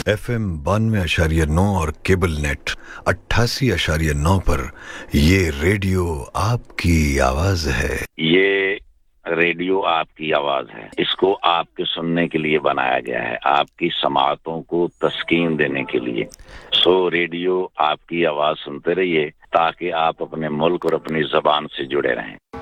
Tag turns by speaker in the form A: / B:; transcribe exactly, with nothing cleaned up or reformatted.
A: F M बानवे अशारिया नौ और केबल नेट अट्ठासी अशारिया नौ पर ये रेडियो आपकी आवाज है।
B: ये रेडियो आपकी आवाज है। इसको आपके सुनने के लिए बनाया गया है, आपकी समाअतों को तस्कीन देने के लिए। सो रेडियो आपकी आवाज सुनते रहिए ताकि आप अपने मुल्क और अपनी ज़बान से जुड़े रहें।